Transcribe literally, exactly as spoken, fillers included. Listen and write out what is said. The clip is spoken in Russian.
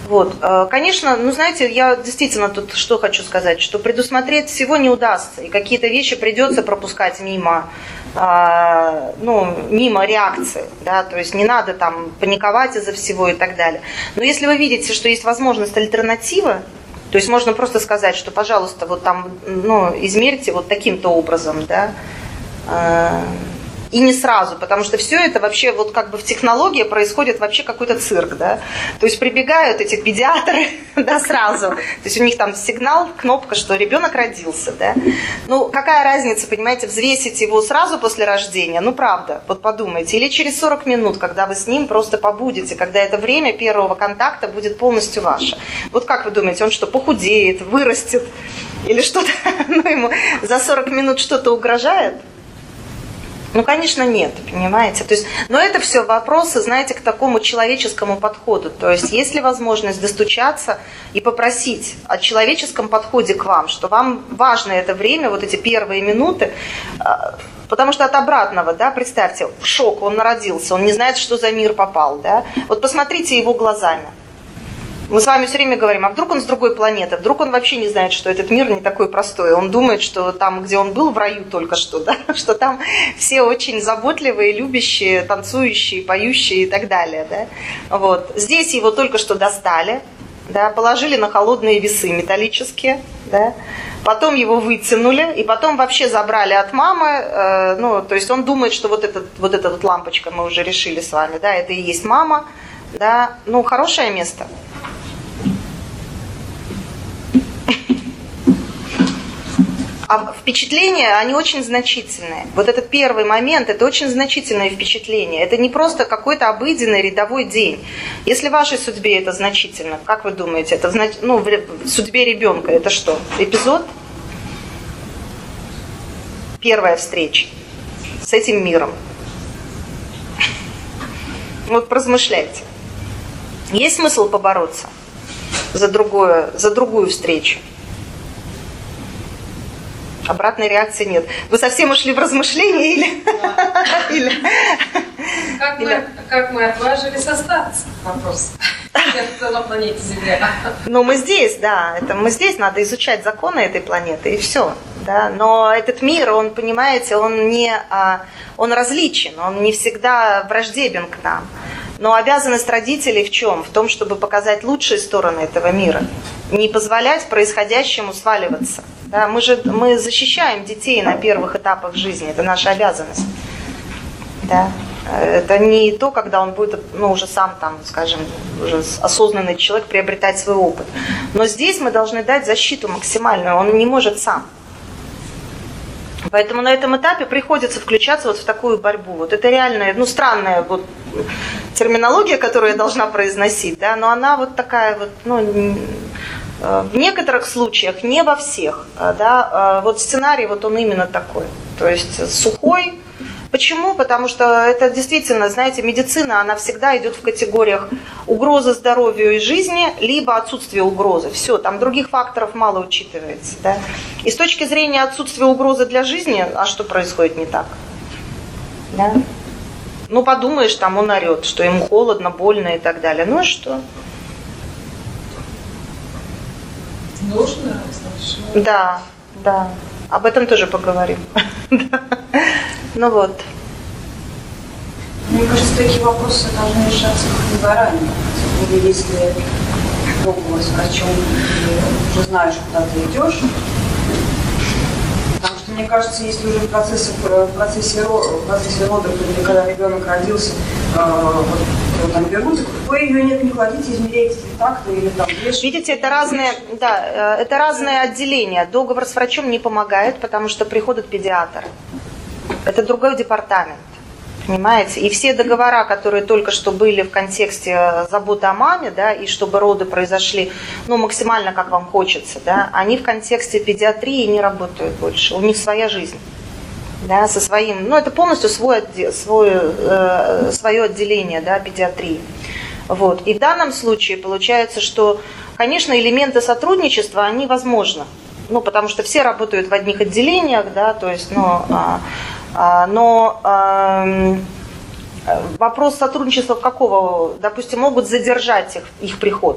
Вот. Конечно, ну знаете, я действительно тут что хочу сказать, что предусмотреть всего не удастся, и какие-то вещи придется пропускать мимо, ну, мимо реакции, да, то есть не надо там паниковать из-за всего и так далее. Но если вы видите, что есть возможность альтернативы, то есть можно просто сказать, что, пожалуйста, вот там, ну, измерьте вот таким-то образом, да, и не сразу, потому что все это вообще вот как бы в технологии происходит вообще какой-то цирк, да, то есть прибегают эти педиатры, да, сразу, то есть у них там сигнал, кнопка, что ребенок родился, да, ну какая разница, понимаете, взвесить его сразу после рождения, ну правда, вот подумайте, или через сорок минут, когда вы с ним просто побудете, когда это время первого контакта будет полностью ваше, вот как вы думаете, он что, похудеет, вырастет, или что-то, ну ему за сорок минут что-то угрожает? Ну, конечно, нет, понимаете. То есть, но это все вопросы, знаете, к такому человеческому подходу. То есть, есть ли возможность достучаться и попросить о человеческом подходе к вам, что вам важно это время, вот эти первые минуты, потому что от обратного, да, представьте, шок, он родился, он не знает, что за мир попал, да. Вот посмотрите его глазами. Мы с вами все время говорим, а вдруг он с другой планеты, вдруг он вообще не знает, что этот мир не такой простой. Он думает, что там, где он был в раю только что, да, что там все очень заботливые, любящие, танцующие, поющие и так далее. Да. Вот. Здесь его только что достали, да, положили на холодные весы металлические, да, потом его вытянули, и потом вообще забрали от мамы, э, ну, то есть он думает, что вот, этот, вот эта вот лампочка, мы уже решили с вами, да, это и есть мама, да, ну, хорошее место. А впечатления, они очень значительные. Вот этот первый момент, это очень значительное впечатление. Это не просто какой-то обыденный рядовой день. Если в вашей судьбе это значительно, как вы думаете, это в, ну, в судьбе ребенка это что? Эпизод? Первая встреча с этим миром. Вот поразмышляйте. Есть смысл побороться за, другое, за другую встречу? Обратной реакции нет. Вы совсем ушли в размышления или... Да. или... Как, или... Мы, как мы отважились остаться? Вопрос. На планете Земля. Ну, мы здесь, да. Это мы здесь, надо изучать законы этой планеты, и все. Да? Но этот мир, он, понимаете, он не... Он различен, он не всегда враждебен к нам. Но обязанность родителей в чем? В том, чтобы показать лучшие стороны этого мира. Не позволять происходящему сваливаться. Да, мы же мы защищаем детей на первых этапах жизни. Это наша обязанность. Да. Это не то, когда он будет, ну, уже сам там, скажем, уже осознанный человек приобретать свой опыт. Но здесь мы должны дать защиту максимальную. Он не может сам. Поэтому на этом этапе приходится включаться вот в такую борьбу. Вот это реальная, ну, странная вот терминология, которую я должна произносить, да, но она вот такая вот, ну, в некоторых случаях, не во всех, да, вот сценарий вот он именно такой, то есть сухой. Почему? Потому что это действительно, знаете, медицина, она всегда идет в категориях угрозы здоровью и жизни, либо отсутствие угрозы. Все, там других факторов мало учитывается. Да? И с точки зрения отсутствия угрозы для жизни, а что происходит не так? Да? Ну, подумаешь, там он орет, что ему холодно, больно и так далее. Ну и что? Нужно, значит. Да, да. Об этом тоже поговорим. Ну вот. Мне кажется, такие вопросы должны решаться как-то заранее. Или если пробовать с врачом, ты уже знаешь, куда ты идешь. Потому что, мне кажется, если уже в процессе, в процессе, в процессе родов, или когда ребенок родился, вот, там берут, вы ее нет, не кладите, измеряйте так-то или там. Видите, это разные, да, это разные отделения. Договор с врачом не помогает, потому что приходит педиатр. Это другой департамент, понимаете? И все договора, которые только что были в контексте заботы о маме, да, и чтобы роды произошли, ну, максимально как вам хочется, да, они в контексте педиатрии не работают больше. У них своя жизнь. Да, со своим, ну это полностью свой, свой, э, свое отделение, да, педиатрии. Вот. И в данном случае получается, что, конечно, элементы сотрудничества, они возможны. Ну, потому что все работают в одних отделениях, да, то есть, ну, а, а, но а, вопрос сотрудничества какого, допустим, могут задержать их, их приход.